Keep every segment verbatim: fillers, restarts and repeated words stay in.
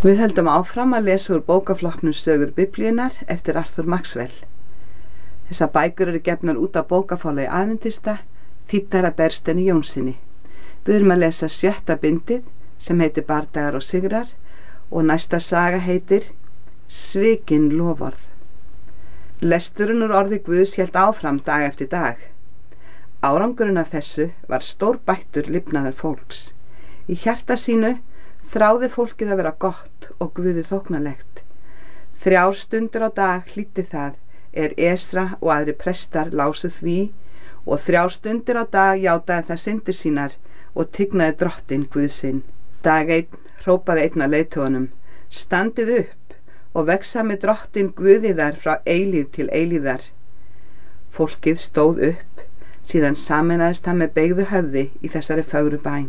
Við höldum áfram að lesa úr bókaflokknum Sögur Biblíunnar eftir Arthur Maxwell. Þessar bækur eru gefnar út af bókaforlagi Aðventista, þýddar af Bergsteini Jónssyni. Við erum að lesa sjötta bindið sem heitir Bardagar og sigrar og næsta saga heitir Svikin loforð. Lesturinn úr orði Guðs hélt áfram dag eftir dag. Árangurinn af þessu var stórbættur lifnaðar fólks. Í hjarta sínu þráði fólkið að vera gott og Guði þóknanlegt. Þrjár stundir á dag hlýddi það er Esra og aðri prestar lásu því og þrjár stundir á dag játaði það syndir sínar og tignaði drottinn Guð sinn. Dag einn hrópaði einn af leiðtogunum: Standið upp og vexa með drottinn Guðiðar frá eilíf til eilíðar. Fólkið stóð upp, síðan sameinaðist hann með beygðu höfði í þessari fögru bæn.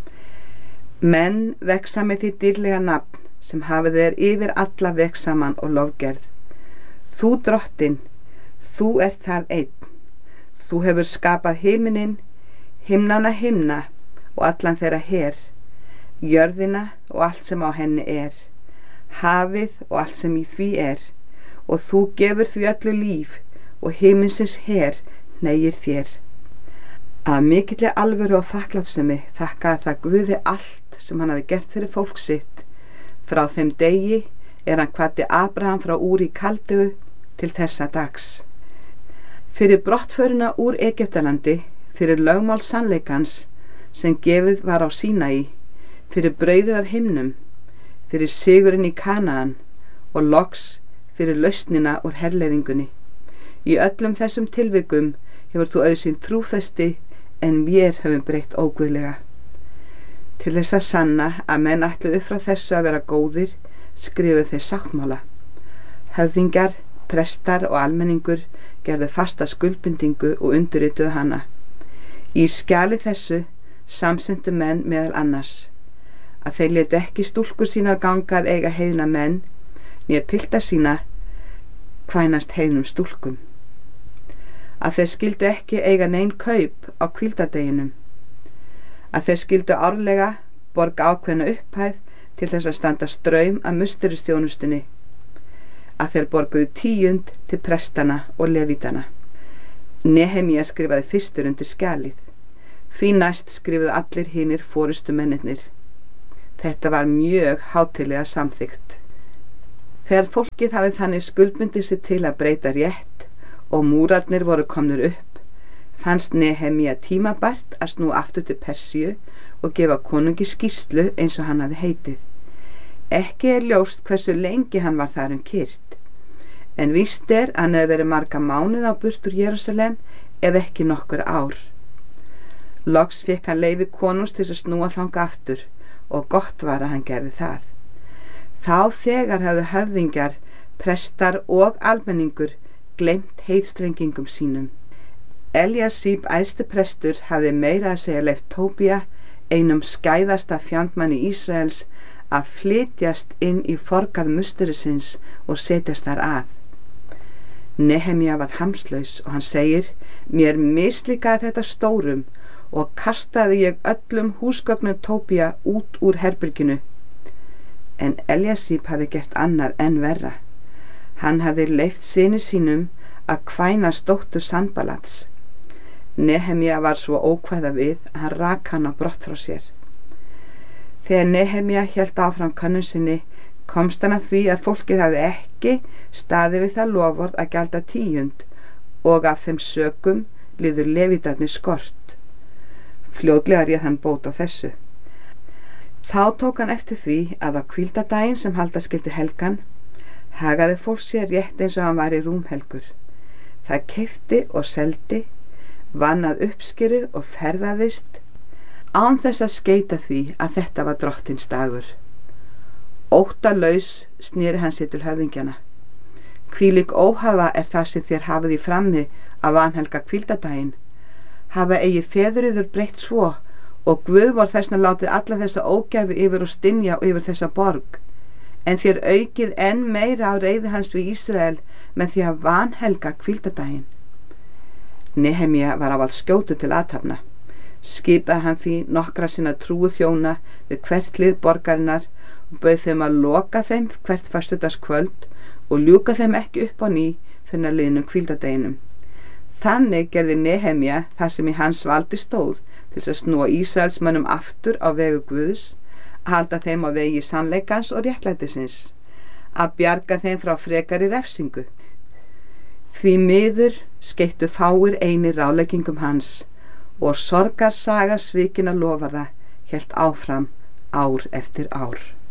Menn vexa með því dýrlega nafn sem hafið er yfir alla vegsaman og lofgerð. Þú drottinn, þú ert það einn. Þú hefur skapað himininn, himnana himna og allan þeirra her, jörðina og allt sem á henni er, hafið og allt sem í því er, og þú gefur því öllu líf og himinsins her hneigir þér. Af mikilli alvöru og þakklátsemi þakkaði það Guði allt sem hann hafi gert fyrir fólk sitt. Frá þeim degi er hann kvaddi Abraham frá Úr í Kaldeu til þessa dags. Fyrir brottförina úr Egyptalandi, fyrir lögmál sannleikans sem gefið var á Sínai, fyrir brauðið af himnum, fyrir sigurinn í Kanaan og loks fyrir lausnina úr herleiðingunni. Í öllum þessum tilvikum hefur þú auðsýnt trúfesti en vér höfum breytt óguðlega. Til þess að sanna að menn ætluðu frá þessu að vera góðir, skrifuðu þeir sáttmála. Höfðingjar, prestar og almenningur gerðu fasta skuldbindingu og undirrituðu hana. Í skjali þessu samsendu menn meðal annars að þeir létu ekki stúlkur sínar ganga að eiga heiðna menn, né pilta sína kvænast heiðnum stúlkum. Að þeir skildu ekki eiga nein kaup á hvíldardeginum, að þeir skildu árlega borga ákveðna upphæð til þess að standa straum af musteristjónustunni, að þeir borguðu tíund til prestana og levítana. Nehemía skrifaði fyrstur undir skjalið, því næst skrifuðu allir hinir forystu mennirnir. Þetta var mjög hátíðlega samþykkt. Þegar fólkið hafði þannig skuldbundið sig til að breyta rétt og múrarnir voru komnir upp, fannst Nehemía tímabært að snúa aftur til Persíu og gefa konungi skýrslu eins og hann hafði heitið. Ekki er ljóst hversu lengi hann var þar um kyrrt, en víst er að hann hefði verið marga mánuð á burt úr Jerúsalem ef ekki nokkur ár. Loks fékk hann leyfi konungs til að snúa þanga aftur og gott var að hann gerði það. Þá þegar hafði höfðingjar, prestar og almenningur gleymt heitstrengingum sínum. Eliasíb æðsti prestur hafði meira að segja leyft Tóbía, einum skæðasta fjandmanni Ísraels, að flytjast inn í forgarð musterisins og setjast þar að. Nehemía var hamslaus og hann segir: Mér mislíkaði þetta stórum og kastaði ég öllum húsgögnum Tóbía út úr herberginu. En Eliasíb hafði gert annað enn verra. Hann hafði leyft syni sínum að kvænast dóttur Sanbalats. Nehemía var svo ókvæða við að hann rak hann á brott frá sér. Þegar Nehemía hélt áfram könnun sinni, komst hann að því að fólkið hafði ekki staðið við það loforð að gjalda tíund og af þeim sökum liður levítarnir skort. Fljótlega réð hann bót á þessu. Þá tók hann eftir því að á hvíldardaginn sem halda skyldi helgan hagaði fólk sér rétt eins og hann var í rúmhelgur. Það keypti og seldi, vann að uppskeru og ferðaðist án þess að skeita því að þetta var drottins dagur. Óttalaus sneri hann sér til höfðingjana. Hvílík óhafa er það sem þér hafið í frammi að vanhelga hvíldardaginn. Hafa eigi feðuriður breytt svo og Guð var þessna látið alla þessa ógæfu yfir og stynja og yfir þessa borg, en þér aukið enn meira á reiði hans við Ísrael með því að vanhelga hvíldardaginn. Nehemía var ávalt skjótu til athafna. Skipaði hann því nokkra sinna trúu þjóna við hvert hlið borgarinnar og bauð þeim að loka þeim hvert föstudagskvöld og ljúka þeim ekki upp á ný fyrir að liðnum hvíldardeginum. Þannig gerði Nehemja það sem í hans valdi stóð til þess að snúa Ísraelsmönnum aftur á vegu Guðs, að halda þeim á vegi sannleikans og réttlætisins, að bjarga þeim frá frekari refsingu. Því miður skeittu fáir einir ráðleggingum hans og sorgarsaga svikinna loforða hélt áfram ár eftir ár.